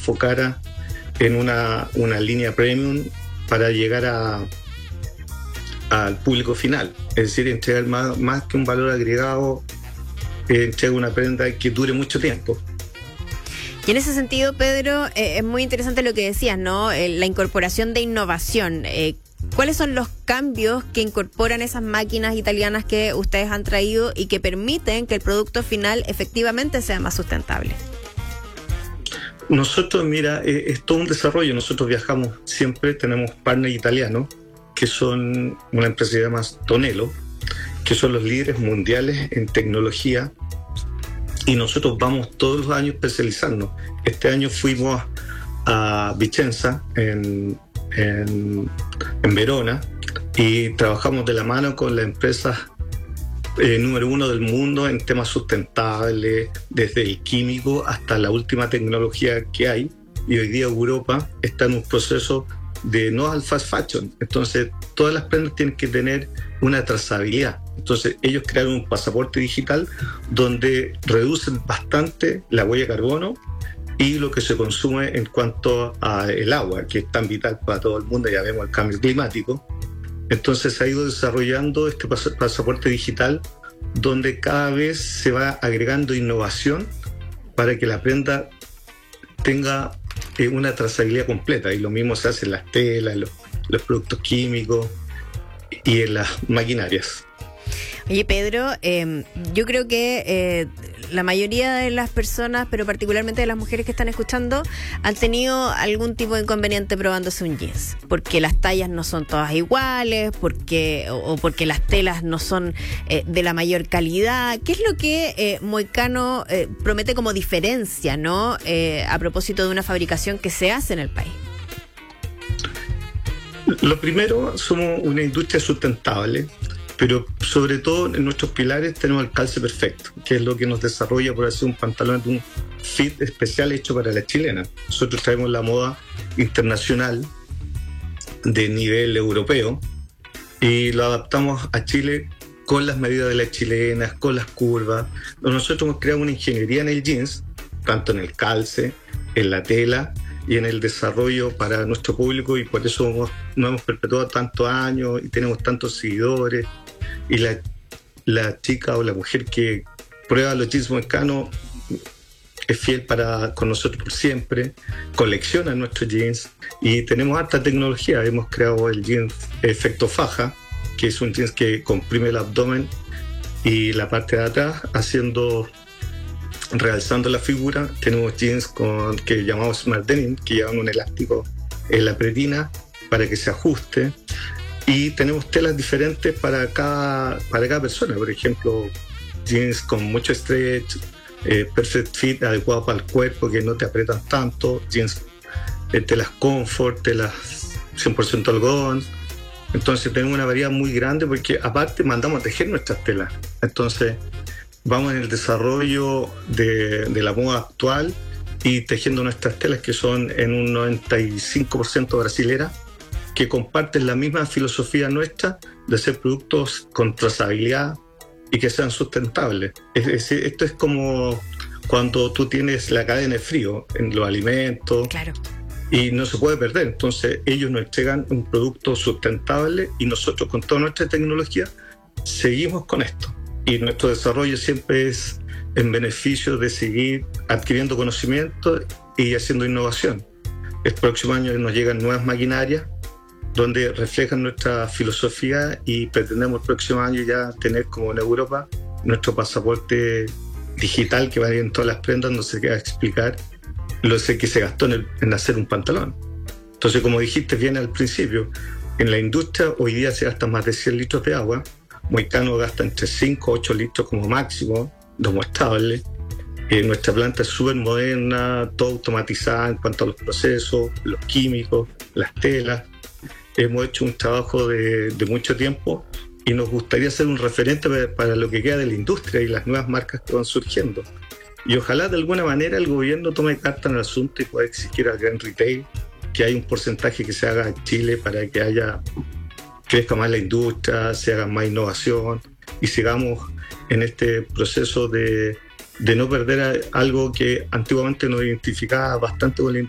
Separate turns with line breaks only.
enfocara en una línea premium para llegar al público final. Es decir, entregar más que un valor agregado, entrega una prenda que dure mucho tiempo.
Y en ese sentido, Pedro, es muy interesante lo que decías, ¿no? La incorporación de innovación. ¿Cuáles son los cambios que incorporan esas máquinas italianas que ustedes han traído y que permiten que el producto final efectivamente sea más sustentable?
Nosotros, mira, es todo un desarrollo. Nosotros viajamos siempre, tenemos partners italianos, que son una empresa que se llama Tonello, que son los líderes mundiales en tecnología, y nosotros vamos todos los años especializando. Este año fuimos a Vicenza, en Verona, y trabajamos de la mano con las empresas número 1 del mundo en temas sustentables, desde el químico hasta la última tecnología que hay. Y hoy día Europa está en un proceso de no al fast fashion. Entonces, todas las prendas tienen que tener una trazabilidad. Entonces, ellos crearon un pasaporte digital donde reducen bastante la huella de carbono y lo que se consume en cuanto al agua, que es tan vital para todo el mundo. Ya vemos el cambio climático. Entonces se ha ido desarrollando este pasaporte digital donde cada vez se va agregando innovación para que la prenda tenga una trazabilidad completa. Y lo mismo se hace en las telas, en los productos químicos y en las maquinarias.
Oye, Pedro, yo creo que la mayoría de las personas, pero particularmente de las mujeres que están escuchando, han tenido algún tipo de inconveniente probándose un jeans, porque las tallas no son todas iguales, porque las telas no son de la mayor calidad. ¿Qué es lo que Moicano promete como diferencia, ¿no? A propósito de una fabricación que se hace en el país.
Lo primero, somos una industria sustentable, pero sobre todo en nuestros pilares tenemos el calce perfecto, que es lo que nos desarrolla por hacer un pantalón de un fit especial hecho para la chilena. Nosotros traemos la moda internacional de nivel europeo y lo adaptamos a Chile con las medidas de las chilenas, con las curvas. Nosotros hemos creado una ingeniería en el jeans, tanto en el calce, en la tela y en el desarrollo para nuestro público, y por eso nos hemos perpetuado tantos años y tenemos tantos seguidores. Y la chica o la mujer que prueba los jeans Moicano es fiel con nosotros por siempre, colecciona nuestros jeans y tenemos harta tecnología. Hemos creado el jeans efecto faja, que es un jeans que comprime el abdomen y la parte de atrás, realzando la figura. Tenemos jeans que llamamos Smart Denim, que llevan un elástico en la pretina para que se ajuste. Y tenemos telas diferentes para cada persona. Por ejemplo, jeans con mucho stretch, perfect fit, adecuado para el cuerpo, que no te aprietan tanto. Jeans, telas comfort, telas 100% algodón. Entonces tenemos una variedad muy grande porque aparte mandamos a tejer nuestras telas. Entonces vamos en el desarrollo de la moda actual y tejiendo nuestras telas, que son en un 95% brasileras, que comparten la misma filosofía nuestra de hacer productos con trazabilidad y que sean sustentables. Es decir, esto es como cuando tú tienes la cadena de frío en los alimentos.
Claro.
Y no se puede perder. Entonces ellos nos entregan un producto sustentable y nosotros con toda nuestra tecnología seguimos con esto. Y nuestro desarrollo siempre es en beneficio de seguir adquiriendo conocimiento y haciendo innovación. El próximo año nos llegan nuevas maquinarias donde reflejan nuestra filosofía y pretendemos el próximo año ya tener, como en Europa, nuestro pasaporte digital que va a ir en todas las prendas, donde se queda explicar lo que se gastó en hacer un pantalón. Entonces, como dijiste bien al principio, en la industria hoy día se gastan más de 100 litros de agua. Moicano gasta entre 5 a 8 litros como máximo, domostable. Nuestra planta es súper moderna, todo automatizada en cuanto a los procesos, los químicos, las telas. Hemos hecho un trabajo de mucho tiempo y nos gustaría ser un referente para lo que queda de la industria y las nuevas marcas que van surgiendo. Y ojalá de alguna manera el gobierno tome carta en el asunto y pueda exigir al gran retail que hay un porcentaje que se haga en Chile para que crezca más la industria, se haga más innovación y sigamos en este proceso de no perder algo que antiguamente nos identificaba bastante con la industria.